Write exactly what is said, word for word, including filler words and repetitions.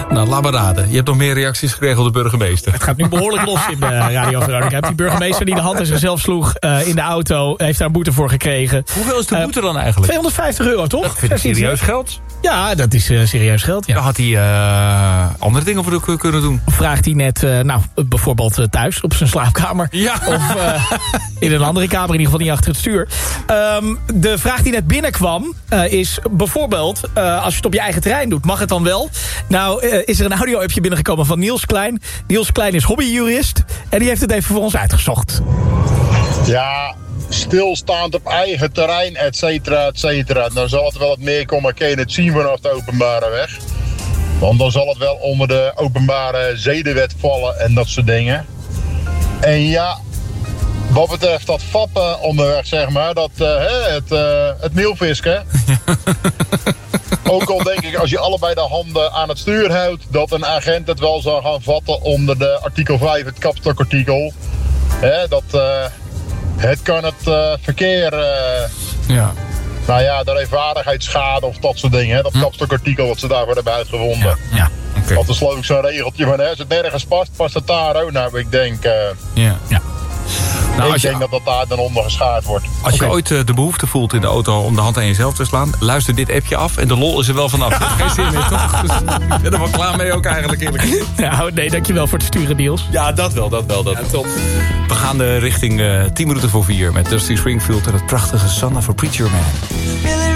Nou, laat maar raden. Je hebt nog meer reacties gekregen op de burgemeester. Het gaat nu behoorlijk los in de Radio Veronica. Die burgemeester die de hand in zichzelf sloeg uh, in de auto... heeft daar een boete voor gekregen. Hoeveel is de boete uh, dan eigenlijk? tweehonderdvijftig euro, toch? Dat vind ik serieus geld. Ja, dat is uh, serieus geld, ja. Dan had hij uh, andere dingen voor kunnen doen. Vraagt hij net, uh, nou, bijvoorbeeld uh, thuis op zijn slaapkamer. Ja. Of uh, in een andere kamer, in ieder geval niet achter het stuur. Um, de vraag die net binnenkwam uh, is bijvoorbeeld... Uh, als je het op je eigen terrein doet, mag het dan wel? Nou, uh, is er een audio-appje binnengekomen van Niels Klein. Niels Klein is hobbyjurist en die heeft het even voor ons uitgezocht. Ja... stilstaand op eigen terrein, et cetera, et cetera. Dan zal het wel wat meer komen, kan je het zien vanaf de openbare weg. Want dan zal het wel onder de openbare zedenwet vallen en dat soort dingen. En ja, wat betreft dat vappen onderweg, zeg maar, dat, uh, het, uh, het meelvisken. Ook al denk ik, als je allebei de handen aan het stuur houdt, dat een agent het wel zal gaan vatten onder de artikel vijf, het kapstokartikel. Hè, dat... Uh, Het kan het uh, verkeer, uh, ja. nou ja, de rijvaardigheidsschade of dat soort dingen. Hè? Dat hm. kapstokartikel wat ze daarvoor hebben uitgevonden. Ja, ja. Okay. Dat is geloof ik zo'n regeltje van, hè? Als het nergens past, past het daar ook. Nou, ik denk, uh, ja. Ja. Nou, ik als je, denk dat dat daar dan onder geschaard wordt. Als okay. je ooit uh, de behoefte voelt in de auto om de hand aan jezelf te slaan... luister dit appje af en de lol is er wel vanaf. Dat heeft geen zin meer, toch? Dus ik ben er wel klaar mee ook eigenlijk, eerlijk. Nou, nee, dankjewel voor het sturen, Niels. Ja, dat wel, dat wel. Dat ja, top. We gaan uh, richting uh, tien minuten voor vier met Dusty Springfield en het prachtige Son of a Preacher Man.